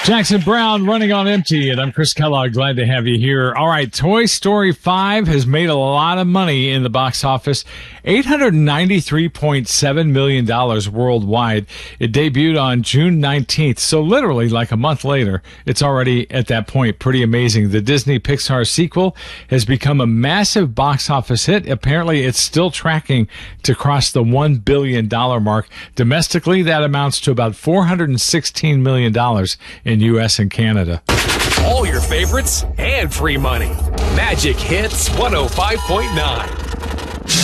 Jackson Brown running on empty, and I'm Chris Kellogg. Glad to have you here. All right, Toy Story 5 has made a lot of money in the box office, $893.7 million worldwide. It debuted on June 19th, so literally like a month later, it's already at that point. Pretty amazing. The Disney Pixar sequel has become a massive box office hit. Apparently, it's still tracking to cross the $1 billion mark. Domestically, that amounts to about $416 million in U.S. and Canada. All your favorites and free money. Magic Hits 105.9.